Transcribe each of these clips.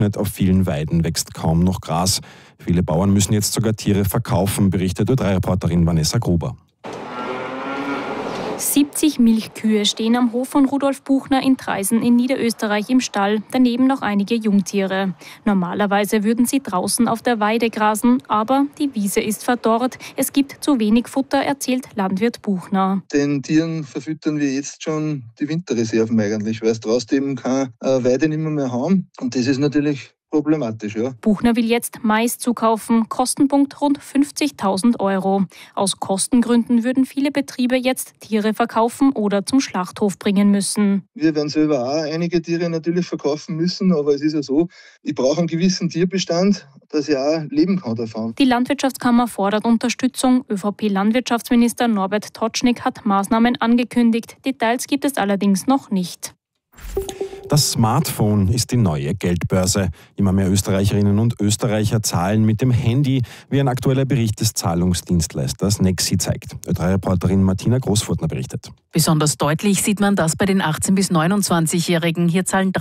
Auf vielen Weiden wächst kaum noch Gras. Viele Bauern müssen jetzt sogar Tiere verkaufen, berichtet Ö3-Reporterin Vanessa Gruber. 70 Milchkühe stehen am Hof von Rudolf Buchner in Traisen in Niederösterreich im Stall, daneben noch einige Jungtiere. Normalerweise würden sie draußen auf der Weide grasen, aber die Wiese ist verdorrt. Es gibt zu wenig Futter, erzählt Landwirt Buchner. Den Tieren verfüttern wir jetzt schon die Winterreserven eigentlich, weil es draußen eben keine Weide nicht mehr haben. Und das ist natürlich problematisch, ja. Buchner will jetzt Mais zukaufen, Kostenpunkt rund 50.000 €. Aus Kostengründen würden viele Betriebe jetzt Tiere verkaufen oder zum Schlachthof bringen müssen. Wir werden selber auch einige Tiere natürlich verkaufen müssen, aber es ist ja so, ich brauche einen gewissen Tierbestand, dass ich auch leben kann davon. Die Landwirtschaftskammer fordert Unterstützung. ÖVP-Landwirtschaftsminister Norbert Totschnig hat Maßnahmen angekündigt. Details gibt es allerdings noch nicht. Das Smartphone ist die neue Geldbörse. Immer mehr Österreicherinnen und Österreicher zahlen mit dem Handy, wie ein aktueller Bericht des Zahlungsdienstleisters Nexi zeigt. Ö3-Reporterin Martina Großfurtner berichtet. Besonders deutlich sieht man das bei den 18- bis 29-Jährigen. Hier zahlen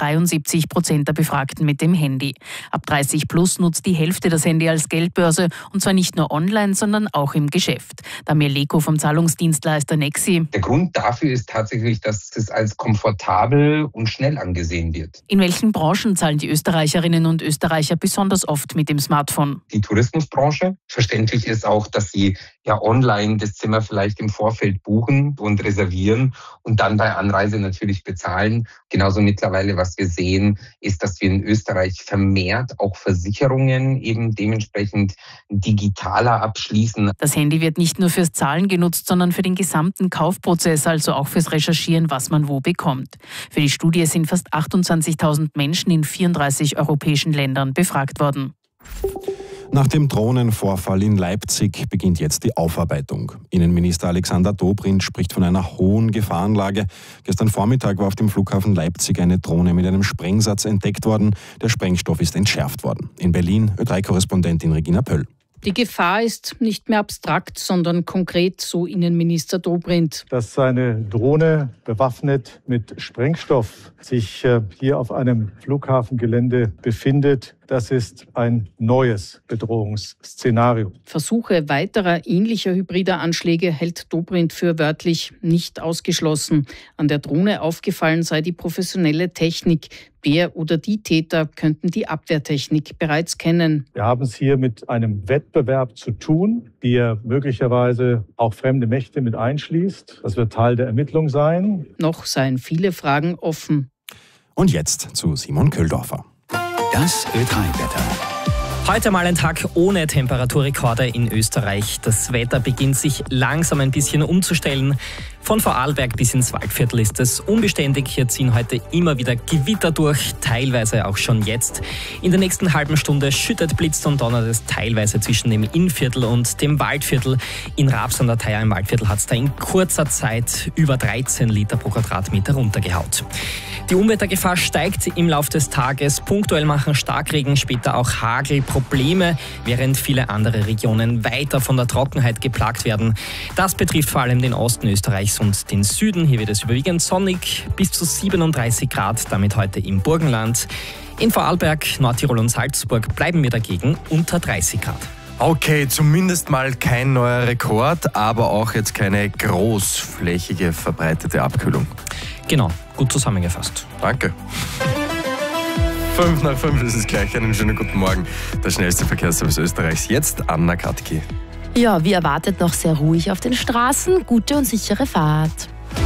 73% der Befragten mit dem Handy. Ab 30 plus nutzt die Hälfte das Handy als Geldbörse, und zwar nicht nur online, sondern auch im Geschäft. Damir Leko vom Zahlungsdienstleister Nexi. Der Grund dafür ist tatsächlich, dass es als komfortabel und schnell angesehen wird. In welchen Branchen zahlen die Österreicherinnen und Österreicher besonders oft mit dem Smartphone? Die Tourismusbranche. Verständlich ist auch, dass sie online das Zimmer vielleicht im Vorfeld buchen und reservieren und dann bei Anreise natürlich bezahlen. Genauso mittlerweile, was wir sehen, ist, dass wir in Österreich vermehrt auch Versicherungen eben dementsprechend digitaler abschließen. Das Handy wird nicht nur fürs Zahlen genutzt, sondern für den gesamten Kaufprozess, also auch fürs Recherchieren, was man wo bekommt. Für die Studie sind fast 28.000 Menschen in 34 europäischen Ländern befragt worden. Nach dem Drohnenvorfall in Leipzig beginnt jetzt die Aufarbeitung. Innenminister Alexander Dobrindt spricht von einer hohen Gefahrenlage. Gestern Vormittag war auf dem Flughafen Leipzig eine Drohne mit einem Sprengsatz entdeckt worden. Der Sprengstoff ist entschärft worden. In Berlin Ö3-Korrespondentin Regina Pöll. Die Gefahr ist nicht mehr abstrakt, sondern konkret, so Innenminister Dobrindt. Dass eine Drohne bewaffnet mit Sprengstoff sich hier auf einem Flughafengelände befindet, das ist ein neues Bedrohungsszenario. Versuche weiterer ähnlicher hybrider Anschläge hält Dobrindt für wörtlich nicht ausgeschlossen. An der Drohne aufgefallen sei die professionelle Technik. Der oder die Täter könnten die Abwehrtechnik bereits kennen. Wir haben es hier mit einem Wettbewerb zu tun, der möglicherweise auch fremde Mächte mit einschließt. Das wird Teil der Ermittlung sein. Noch seien viele Fragen offen. Und jetzt zu Simon Köhldorfer. Das Ö3-Wetter. Heute mal ein Tag ohne Temperaturrekorde in Österreich. Das Wetter beginnt sich langsam ein bisschen umzustellen. Von Vorarlberg bis ins Waldviertel ist es unbeständig. Hier ziehen heute immer wieder Gewitter durch, teilweise auch schon jetzt. In der nächsten halben Stunde schüttet, blitzt und donnert es teilweise zwischen dem Innviertel und dem Waldviertel. In Raps an der Thaya im Waldviertel hat es da in kurzer Zeit über 13 Liter pro Quadratmeter runtergehaut. Die Unwettergefahr steigt im Laufe des Tages. Punktuell machen Starkregen, später auch Hagel Probleme, während viele andere Regionen weiter von der Trockenheit geplagt werden. Das betrifft vor allem den Osten Österreichs und den Süden. Hier wird es überwiegend sonnig, bis zu 37 Grad, damit heute im Burgenland. In Vorarlberg, Nordtirol und Salzburg bleiben wir dagegen unter 30 Grad. Okay, zumindest mal kein neuer Rekord, aber auch jetzt keine großflächige verbreitete Abkühlung. Genau, gut zusammengefasst. Danke. 5 nach 5 ist es gleich. Einen schönen guten Morgen. Der schnellste Verkehrsservice Österreichs. Jetzt Anna Katki. Ja, wie erwartet noch sehr ruhig auf den Straßen. Gute und sichere Fahrt.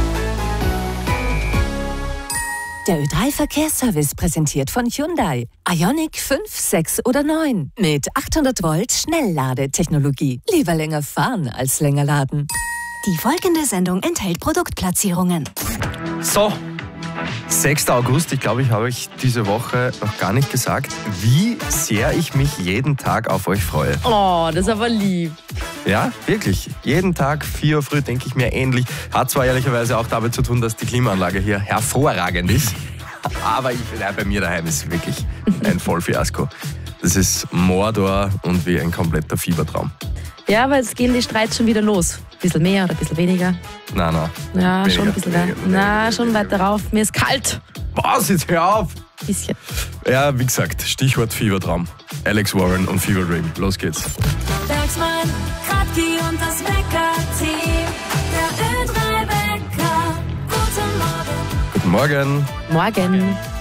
Der Ö3-Verkehrsservice präsentiert von Hyundai. Ioniq 5, 6 oder 9. Mit 800 Volt Schnellladetechnologie. Lieber länger fahren als länger laden. Die folgende Sendung enthält Produktplatzierungen. So, 6. August. Ich glaube, ich habe euch diese Woche noch gar nicht gesagt, wie sehr ich mich jeden Tag auf euch freue. Oh, das ist aber lieb. Ja, wirklich. Jeden Tag 4 Uhr früh denke ich mir ähnlich. Hat zwar ehrlicherweise auch damit zu tun, dass die Klimaanlage hier hervorragend ist. Aber bei mir daheim ist es wirklich ein Vollfiasko. Das ist Mordor und wie ein kompletter Fiebertraum. Ja, aber jetzt gehen die Streits schon wieder los. Ein bisschen mehr oder ein bisschen weniger? Nein. Ja, weniger, schon ein bisschen weniger, schon weiter rauf. Mir ist kalt. Was? Jetzt hör auf! Bisschen. Ja, wie gesagt, Stichwort Fiebertraum. Alex Warren und Fever Dream. Los geht's. Bergsmann, Kratki und das Wecker-Team. Der Ö3-Wecker. Guten Morgen. Guten Morgen. Morgen.